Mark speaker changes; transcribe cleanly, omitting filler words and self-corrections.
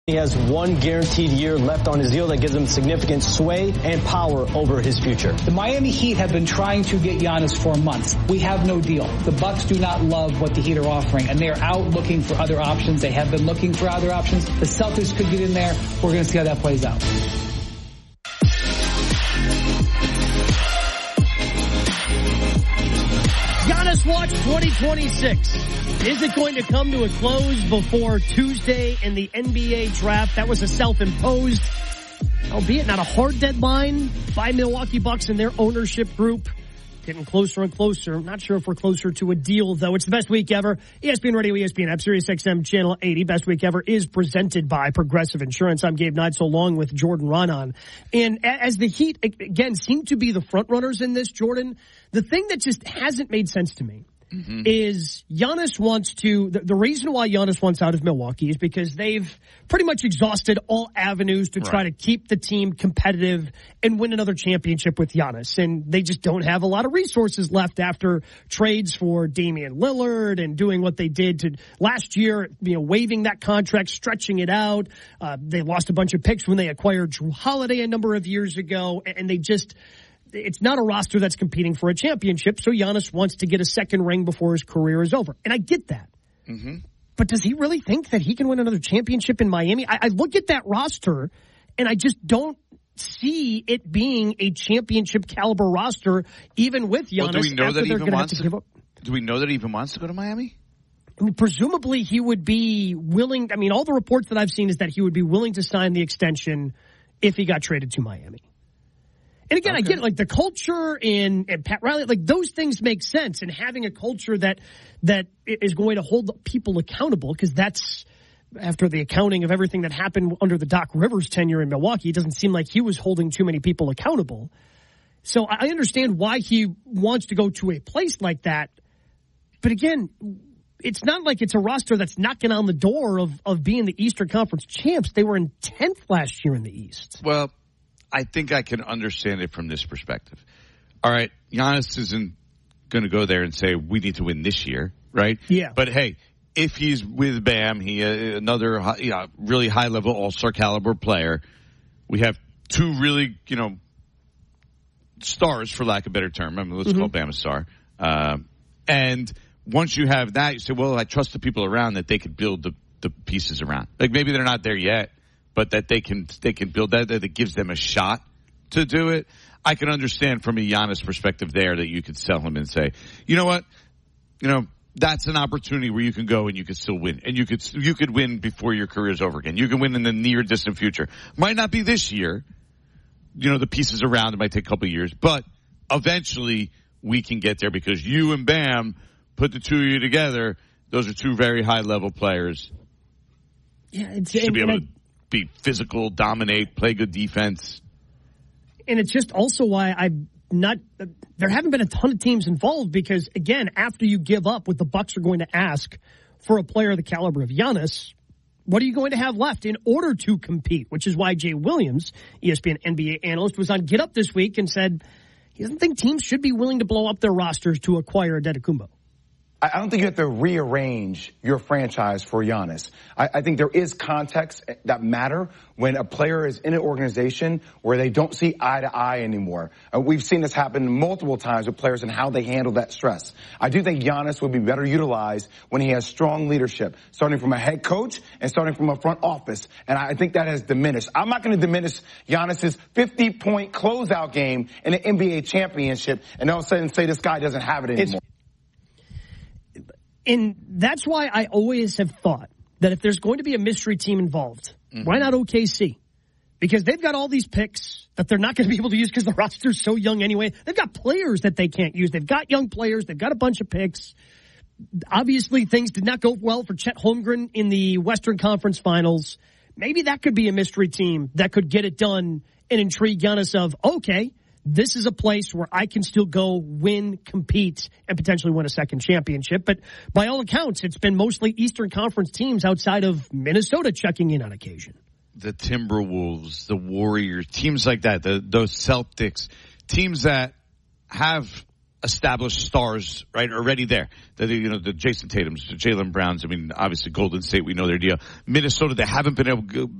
Speaker 1: He has one guaranteed year left on his deal that gives him significant sway and power over his future.
Speaker 2: The Miami Heat have been trying to get Giannis for months. We have no deal. The Bucks do not love what the Heat are offering, and they are out looking for other options. They have been looking for other options. The Celtics could get in there. We're going to see how that plays out.
Speaker 3: Giannis Watch 2026. Is it going to come to a close before Tuesday in the NBA draft? That was a self-imposed, albeit not a hard deadline, by Milwaukee Bucks and their ownership group. Getting closer and closer. I'm not sure if we're closer to a deal, though. It's the best week ever. ESPN Radio, ESPN app, Sirius XM Channel 80. Best week ever is presented by Progressive Insurance. I'm Gabe Neitzel along with Jordan Raanan. And as the Heat, again, seem to be the front runners in this, Jordan, the thing that just hasn't made sense to me is Giannis wants to, the reason why Giannis wants out of Milwaukee is because they've pretty much exhausted all avenues to try to keep the team competitive and win another championship with Giannis. And they just don't have a lot of resources left after trades for Damian Lillard and doing what they did to last year, waiving that contract, stretching it out. They lost a bunch of picks when they acquired Drew Holiday a number of years ago, and they just, it's not a roster that's competing for a championship, so Giannis wants to get a second ring before his career is over. And I get that. But does he really think that he can win another championship in Miami? I look at that roster, and I just don't see it being a championship caliber roster, even with Giannis.
Speaker 4: Well, do we know that he even wants to give up? Do we know that he even wants to go to Miami?
Speaker 3: I mean, presumably he would be willing. I mean, all the reports that I've seen is that he would be willing to sign the extension if he got traded to Miami. And again, I get it, like the culture and Pat Riley, like those things make sense. And having a culture that is going to hold people accountable, because that's, after the accounting of everything that happened under the Doc Rivers tenure in Milwaukee, it doesn't seem like he was holding too many people accountable. So I understand why he wants to go to a place like that. But again, it's not like it's a roster that's knocking on the door of being the Eastern Conference champs. They were in 10th last year in the East.
Speaker 4: Well, I think I can understand it from this perspective. All right, Giannis isn't going to go there and say, we need to win this year, right?
Speaker 3: Yeah.
Speaker 4: But, hey, if he's with Bam, another really high-level all-star caliber player, we have two really, stars, for lack of a better term. I mean, let's call Bam a star. And once you have that, you say, well, I trust the people around that they could build the pieces around. Like, maybe they're not there yet, but that they can build that gives them a shot to do it. I can understand from a Giannis perspective there that you could sell him and say, you know what, that's an opportunity where you can go and you could still win, and you could win before your career's over again. You can win in the near distant future. Might not be this year. The pieces around it might take a couple of years, but eventually we can get there because you and Bam put the two of you together. Those are two very high level players.
Speaker 3: Yeah,
Speaker 4: should be able to be physical, dominate, play good defense.
Speaker 3: And it's just also why there haven't been a ton of teams involved, because, again, after you give up what the Bucks are going to ask for a player of the caliber of Giannis, what are you going to have left in order to compete? Which is why Jay Williams, ESPN NBA analyst, was on Get Up this week and said he doesn't think teams should be willing to blow up their rosters to acquire Antetokounmpo.
Speaker 5: I don't think you have to rearrange your franchise for Giannis. I think there is context that matter when a player is in an organization where they don't see eye to eye anymore. We've seen this happen multiple times with players and how they handle that stress. I do think Giannis would be better utilized when he has strong leadership, starting from a head coach and starting from a front office. And I think that has diminished. I'm not going to diminish Giannis's 50-point closeout game in an NBA championship and all of a sudden say this guy doesn't have it anymore.
Speaker 3: And that's why I always have thought that if there's going to be a mystery team involved, why not OKC? Because they've got all these picks that they're not going to be able to use because the roster's so young anyway. They've got players that they can't use. They've got young players. They've got a bunch of picks. Obviously, things did not go well for Chet Holmgren in the Western Conference Finals. Maybe that could be a mystery team that could get it done and intrigue Giannis of, okay, this is a place where I can still go win, compete, and potentially win a second championship. But by all accounts, it's been mostly Eastern Conference teams outside of Minnesota checking in on occasion.
Speaker 4: The Timberwolves, the Warriors, teams like that, those Celtics, teams that have established stars, right, already there. The Jason Tatums, the Jaylen Browns. I mean, obviously Golden State, we know their deal. Minnesota, they haven't been able to